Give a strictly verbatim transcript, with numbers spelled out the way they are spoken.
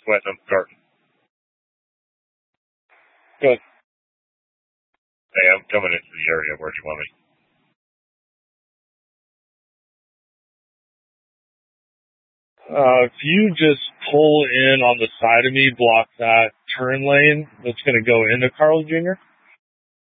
sweating up starting. Good. Hey, I'm coming into the area. Where do you want me? Uh, if you just pull in on the side of me, block that turn lane that's going to go into Carl Junior